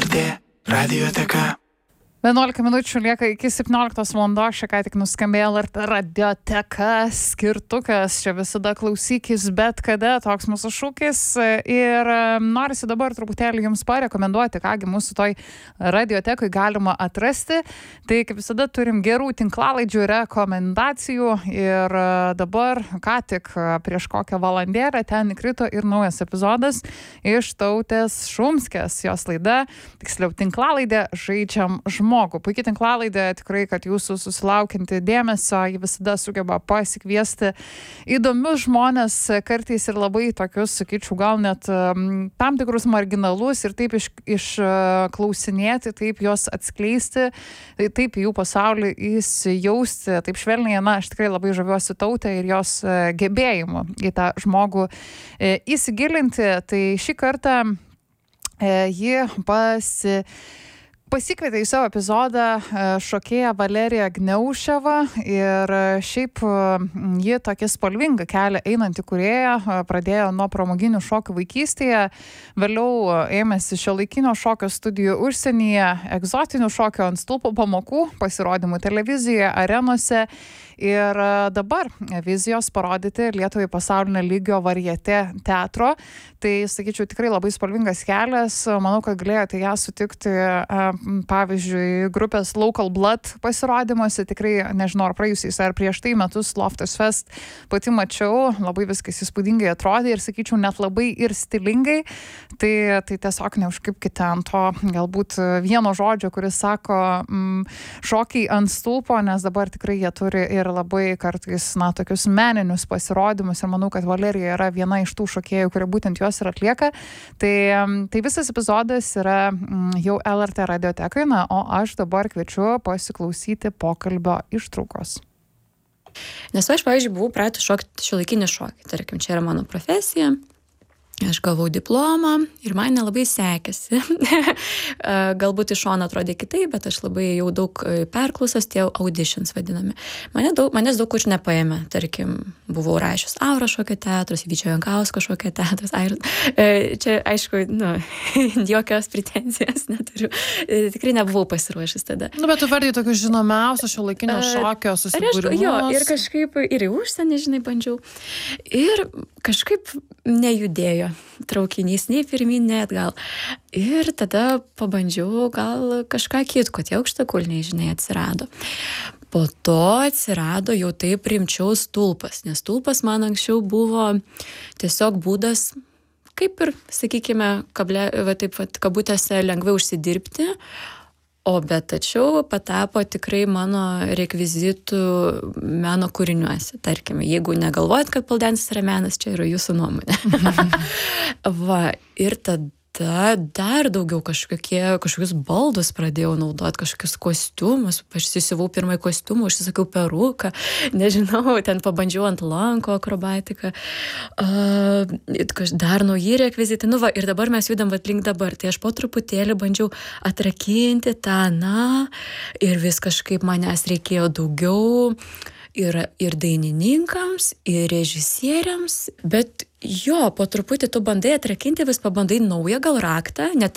LRT Radioteka. 11 minučių lieka iki 17 valandos, šią ką tik nuskambėjo LRT Radioteka, skirtukas, čia visada klausykis, bet kada toks mūsų šūkis ir norisi dabar truputėlį jums parekomenduoti, kągi mūsų toj radiotekui galima atrasti. Tai kaip visada turim gerų tinklalaidžių rekomendacijų ir dabar ką tik prieš kokią valandėlę ten įkrito ir naujas epizodas iš Tautės Šumskės, jos laida, tiksliau tinklalaidė Žaidžiam žmogų. Puikiai tinklalaidė, tikrai, kad jūsų susilaukianti dėmesio, ji visada sugeba pasikviesti įdomius žmonės, kartais ir labai tokius, sakyčiau, gal net tam tikrus marginalus ir taip išklausinėti, taip juos atskleisti, taip jų pasaulį įsijausti, taip švelniai, aš tikrai labai žaviuosi Tautę ir jos gebėjimu į tą žmogų įsigilinti. Tai šį kartą ji pasikvietė į savo epizodą šokėją Valeriją Gniauševą ir šiaip ji tokia spalvinga kelią einanti kūrėja, pradėjo nuo pramoginių šokių vaikystėje, vėliau ėmėsi šiuolaikinio šokio studijų užsienyje, egzotinių šokio ant stulpo pamokų, pasirodymų televizijoje, arenose ir dabar vizijos parodyti Lietuvai pasaulinio lygio varjetė teatro. Tai, sakyčiau, tikrai labai spalvingas kelias. Manau, kad galėjote ją sutikti, pavyzdžiui, grupės Local Blood pasirodymuose. Tikrai, nežinau, ar praėjusiais ar prieš tai metus Loftus Fest pati mačiau. Labai viskas įspūdingai atrodė ir, sakyčiau, net labai ir stilingai. Tai tiesiog neužkibkite ant to galbūt vieno žodžio, kuris sako šokiai ant stulpo, nes dabar tikrai jie turi ir labai kartais, tokius meninius pasirodymus ir manau, kad Valerija yra viena iš tų šokėjų, kurie būtent juos ir atlieka. Tai visas epizodas yra jau LRT radiotekai, o aš dabar kviečiu pasiklausyti pokalbio ištraukos. Nes aš, pavyzdžiui, buvau praeitų šokti šiuolaikinį šokį. Tarkim, čia yra mano profesija. Aš gavau diplomą ir man nelabai sekėsi. Galbūt iš šono atrodė kitaip, bet aš labai jau daug perklausęs, tie auditions vadinami. Manęs daug kur nepaėmė. Tarkim, buvau rašius Aura šokio teatras, Vyčio Jankausko šokio teatras. Čia, aišku, jokios pretenzijos neturiu. Tikrai nebuvau pasiruošęs tada. Bet tu vardai tokius žinomiausios šiuolaikinio šokio susibūrimus. Jo, ir kažkaip ir į užsienį, žinai, bandžiau. Ir kažkaip nejudėjo traukinys, nei pirmyn, nei atgal. Ir tada pabandžiau gal kažką kitko, tie aukštakulniai, žinai, atsirado. Po to atsirado jau taip rimčiau stulpas, nes stulpas man anksčiau buvo tiesiog būdas, kaip ir, sakykime, kabutėse lengvai užsidirbti, bet tačiau patapo tikrai mano rekvizitų meno kūriniuose. Tarkime, jeigu negalvojat, kad poldensis yra menas, čia yra jūsų nuomonė. Ir tada dar daugiau kažkokius baldus pradėjau naudoti, kažkokius kostiumus. Aš įsisiuvau pirmąjį kostiumą, užsisakiau peruką, nežinau, ten pabandžiau ant lanko akrobatiką. Dar nauji rekvizitai. Ir dabar mes judam link dabar. Tai aš po truputėlį bandžiau atrakinti tą, ir vis kažkaip manęs reikėjo daugiau. Ir dainininkams, ir režisieriams, bet jo, po truputį tu bandai atrakinti, vis pabandai naują gal raktą, ne